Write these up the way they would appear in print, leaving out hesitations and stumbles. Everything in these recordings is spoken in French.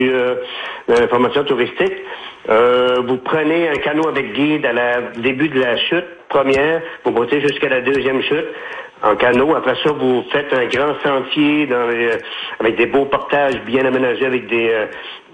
l'information touristique. Vous prenez un canot avec guide début de la chute première, vous montez jusqu'à la deuxième chute en canot. Après ça, vous faites un grand sentier avec des beaux portages bien aménagés avec des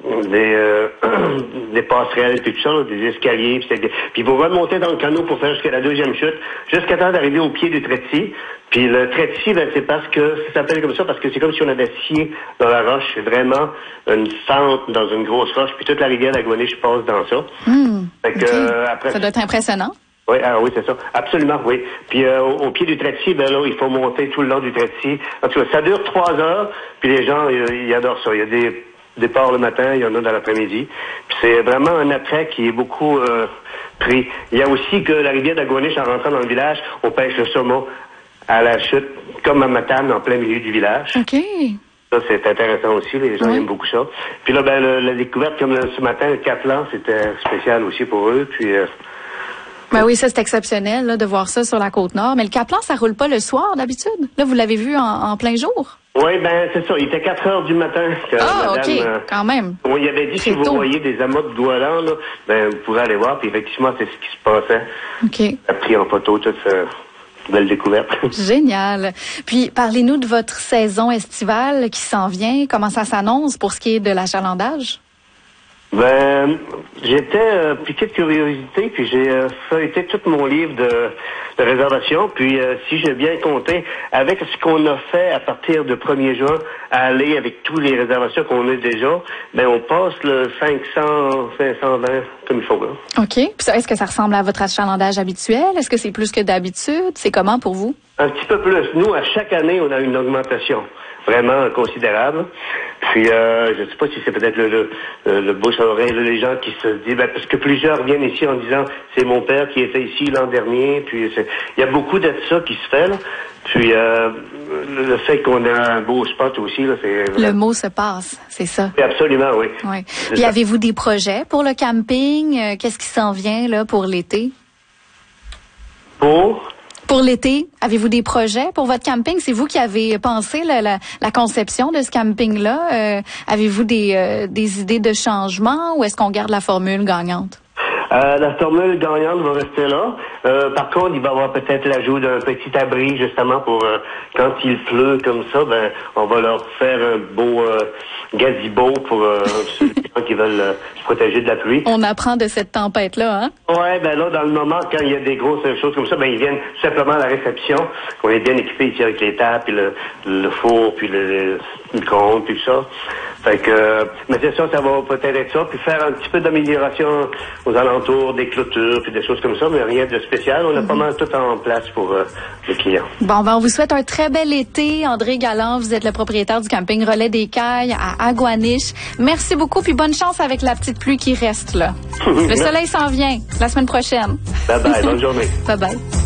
passerelles puis tout ça, là, des escaliers. Puis vous remontez dans le canot pour faire jusqu'à la deuxième chute, jusqu'à temps d'arriver au pied du trétis. Puis le trétis, c'est parce que ça s'appelle comme ça parce que c'est comme si on avait scié dans la roche. C'est vraiment une fente dans une grosse roche. Puis toute la rivière d'Aguaniche passe dans ça. Fait que, après, ça doit être impressionnant. Oui, oui, c'est ça. Absolument, oui. Puis au pied du trétis, là, il faut monter tout le long du trétis. En tout cas, ça dure 3 heures. Puis les gens, ils adorent ça. Il y a des départs le matin, il y en a dans l'après-midi. Puis c'est vraiment un attrait qui est beaucoup pris. Il y a aussi que la rivière d'Aguaniche, en rentrant dans le village, on pêche le saumon à la chute, comme à Matane, en plein milieu du village. OK. Ça, c'est intéressant aussi. Les gens aiment beaucoup ça. Puis là, la découverte, comme ce matin, le Catlan, c'était spécial aussi pour eux. Puis... oui, ça, c'est exceptionnel là, de voir ça sur la Côte-Nord. Mais le Catlan, ça roule pas le soir, d'habitude? Là, vous l'avez vu en plein jour? Oui, c'est ça. Il était 4 heures du matin. Madame, OK, quand même. On y avait dit, si vous voyez des amas de Doualan, là, vous pourrez aller voir. Puis effectivement, c'est ce qui se passait. OK. On a pris en photo toute cette belle découverte. Génial. Puis, parlez-nous de votre saison estivale qui s'en vient. Comment ça s'annonce pour ce qui est de l'achalandage? J'étais piqué de curiosité, puis j'ai feuilleté tout mon livre de réservation, puis si j'ai bien compté, avec ce qu'on a fait à partir de 1er juin, à aller avec toutes les réservations qu'on a déjà, on passe le 520 comme il faut. Là. OK. Puis est-ce que ça ressemble à votre achalandage habituel? Est-ce que c'est plus que d'habitude? C'est comment pour vous? Un petit peu plus. Nous, à chaque année, on a une augmentation vraiment considérable. Puis, je ne sais pas si c'est peut-être le bouche à oreille, là, les gens qui se disent, parce que plusieurs viennent ici en disant, c'est mon père qui était ici l'an dernier. Puis, il y a beaucoup de ça qui se fait, là. Puis, le fait qu'on a un beau spot aussi, là, c'est... Le mot se passe, c'est ça. Oui, absolument, oui. Puis, avez-vous des projets pour le camping? Qu'est-ce qui s'en vient, là, pour l'été? Pour l'été, avez-vous des projets pour votre camping? C'est vous qui avez pensé la conception de ce camping-là. Avez-vous des idées de changement ou est-ce qu'on garde la formule gagnante? La formule gagnante va rester là. Par contre, il va y avoir peut-être l'ajout d'un petit abri, justement, pour quand il pleut comme ça, on va leur faire un beau gazebo pour ceux qui veulent se protéger de la pluie. On apprend de cette tempête-là, hein? Ouais, là, dans le moment, quand il y a des grosses choses comme ça, ils viennent simplement à la réception. On est bien équipés ici avec les tables, puis le four, puis le micro-ondes, puis tout ça. Fait que, mais c'est ça va peut-être être ça, puis faire un petit peu d'amélioration aux alentours, des clôtures, puis des choses comme ça, mais rien de spécial. On a pas mal tout en place pour les clients. Bon, on vous souhaite un très bel été. André Galland, vous êtes le propriétaire du camping Relais des Cailles à Aguaniche. Merci beaucoup, puis bonne chance avec la petite pluie qui reste, là. Le soleil s'en vient la semaine prochaine. Bye bye, bonne journée. Bye bye.